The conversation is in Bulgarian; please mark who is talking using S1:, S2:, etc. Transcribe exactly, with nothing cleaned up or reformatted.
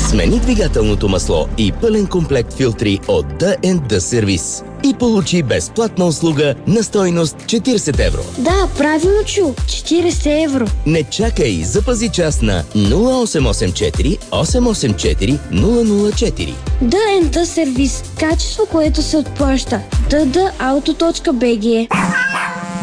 S1: Смени двигателното масло и пълен комплект филтри от Ди енд Ди сервис и получи безплатна услуга на стойност четирийсет евро.
S2: Да, правилно чу. четирийсет евро.
S1: Не чакай, запази час на нула осем осем четири осем осем четири нула нула четири.
S2: Ди енд Ди сервис. Качество, което се отплаща. ди ди ауто точка би джи